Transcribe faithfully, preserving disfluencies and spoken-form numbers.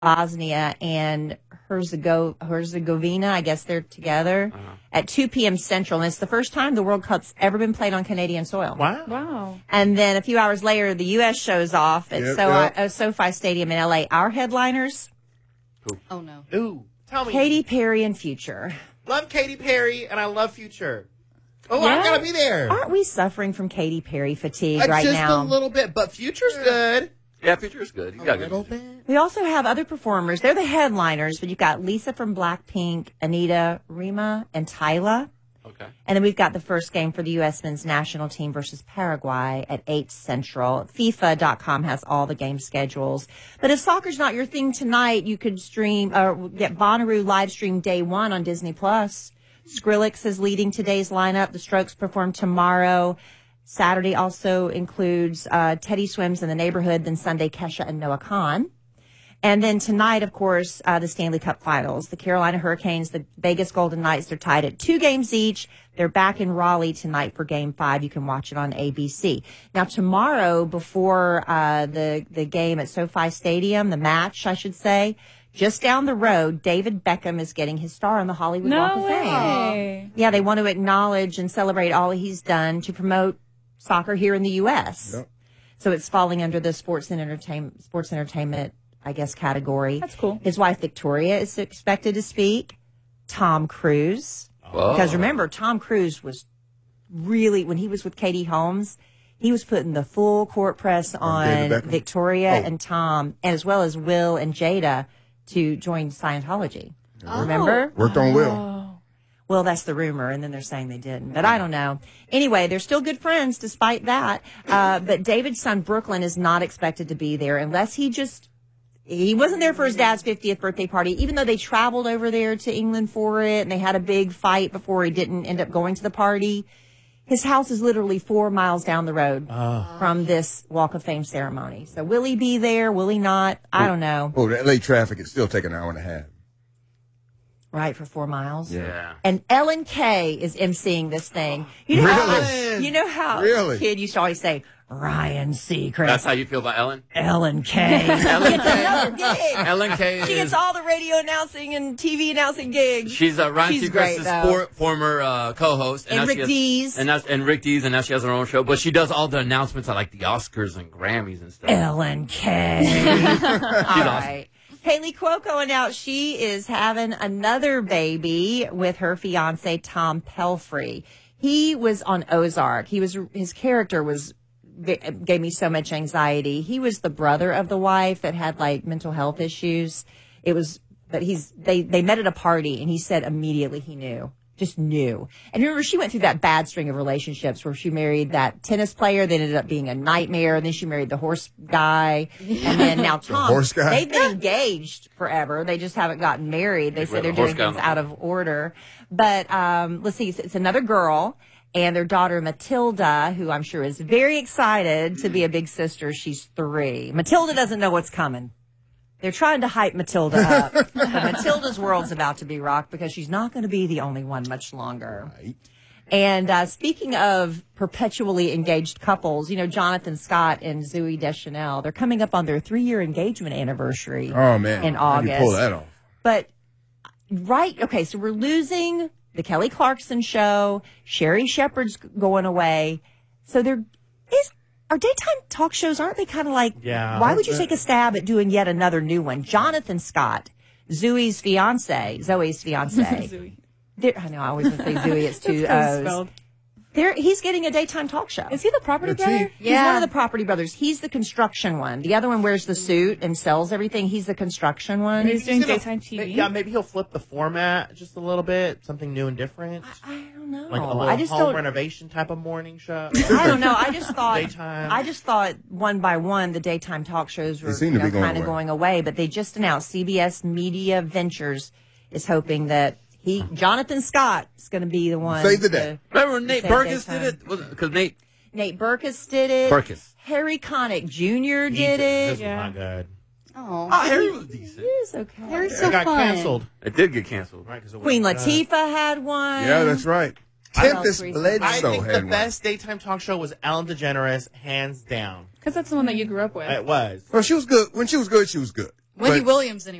Bosnia and Herzegovina. Herzegovina. I guess they're together uh-huh. at two p.m. Central. And it's the first time the World Cup's ever been played on Canadian soil. Wow. Wow. And then a few hours later, the U S shows off at yep, so- yep. uh, SoFi Stadium in L A. Our headliners, Ooh. Oh, no. Ooh. Tell me. Katy Perry and Future. Love Katy Perry, and I love Future. Oh, Yeah? I gotta be there. Aren't we suffering from Katy Perry fatigue Uh, right just now? a little bit, but Future's good. Yeah, Future's good. You A got little good. bit. We also have other performers. They're the headliners, but you've got Lisa from Blackpink, Anita, Rima, and Tyla. Okay. And then we've got the first game for the U S men's national team versus Paraguay at eight Central. FIFA dot com has all the game schedules. But if soccer's not your thing tonight, you could stream or get Bonnaroo live stream day one on Disney Plus. Skrillex is leading today's lineup. The Strokes perform tomorrow. Saturday also includes uh, Teddy Swims in the Neighborhood, then Sunday Kesha and Noah Khan. And then tonight, of course, uh, the Stanley Cup Finals. The Carolina Hurricanes, the Vegas Golden Knights, they're tied at two games each. They're back in Raleigh tonight for Game Five. You can watch it on A B C. Now, tomorrow, before uh, the the game at SoFi Stadium, the match, I should say, just down the road, David Beckham is getting his star on the Hollywood Walk No of Fame. way. Yeah, they want to acknowledge and celebrate all he's done to promote soccer here in the U S. Yep. So it's falling under the sports and entertainment, sports entertainment, I guess, category. That's cool. His wife Victoria is expected to speak. Tom Cruise, Whoa. because remember, Tom Cruise was really, when he was with Katie Holmes, he was putting the full court press on David Beckham? Victoria Oh. and Tom, as well as Will and Jada, to join Scientology. Oh. Remember? Worked on Will. Oh. Well, that's the rumor, and then they're saying they didn't. But I don't know. Anyway, they're still good friends despite that. Uh, but David's son, Brooklyn, is not expected to be there unless he just... He wasn't there for his dad's fiftieth birthday party, even though they traveled over there to England for it, and they had a big fight before he didn't end up going to the party. His house is literally four miles down the road Oh. from this Walk of Fame ceremony. So will he be there? Will he not? I don't know. Oh, the L A traffic is still taking an hour and a half. Right, for four miles? Yeah. And Ellen Kay is emceeing this thing. You know Really? how, you know how Really? a kid used to always say, Ryan Seacrest, That's how you feel about Ellen? Ellen Kay. Ellen Gets another gig. Ellen Kay She is, gets all the radio announcing and T V announcing gigs. she's uh, Ryan She's great, Seacrest's though. for, former uh, co-host. And now Rick she has- Dees. And, now, and Rick Dees, and now she has her own show. But she does all the announcements at like the Oscars and Grammys and stuff. Ellen Kay. She's all awesome. right. Haley Cuoco announced she is having another baby with her fiance, Tom Pelfrey. He was on Ozark. He was, his character was, gave me so much anxiety. He was the brother of the wife that had like mental health issues. It was, but he's, they, they met at a party and he said immediately he knew. Just knew. And remember, she went through that bad string of relationships where she married that tennis player that ended up being a nightmare. And then she married the horse guy. And then now Tom. horse guy? They've been engaged forever. They just haven't gotten married. They Like, said we they're have a horse doing guy on things the out of order. But um, let's see. It's, it's another girl. And their daughter, Matilda, who I'm sure is very excited to be a big sister. She's three. Matilda doesn't know what's coming. They're trying to hype Matilda up. But Matilda's world's about to be rocked because she's not going to be the only one much longer. Right. And uh, speaking of perpetually engaged couples, you know, Jonathan Scott and Zooey Deschanel, they're coming up on their three-year engagement anniversary Oh, man. in How do you August. pull that off? But, right, okay, so we're losing the Kelly Clarkson show. Sherry Shepherd's going away. So there is... Our daytime talk shows, aren't they kind of like, Yeah. why would you take a stab at doing yet another new one? Jonathan Scott, Zooey's fiance, Zoe's fiance. Zooey. There- I know, I always would say Zooey, it's two That's how it's O's. spelled. There, he's getting a daytime talk show. Is he the property That's brother? he. He's one of the property brothers. He's the construction one. The other one wears the suit and sells everything. He's the construction one. He's doing gonna- daytime T V. Yeah, maybe he'll flip the format just a little bit, something new and different. I don't know. Like a little I just home don't. renovation type of morning show. I don't know. I just thought. Daytime. I just thought one by one the daytime talk shows were seem you to know, be going kind of away. going away. But they just announced C B S Media Ventures is hoping that he Jonathan Scott is going to be the one. Save the to- day. Remember when Nate Same Burgess daytime. did it? Because Nate Nate Burkus did it. Burkus. Harry Connick Junior He did This it. was Yeah. not good. Oh, Oh, Harry was decent. It is okay. Harry's It so got fun. canceled. It did get canceled. Right, 'cause it Queen wasn't good. Latifah had one. Yeah, that's right. What else Tempest recently? I Bledsoe think had the one. best daytime talk show was Ellen DeGeneres, hands down. Because that's the one that you grew up with. It was. Well, she was good. When she was good, she was good. Wendy But- Williams, anyway.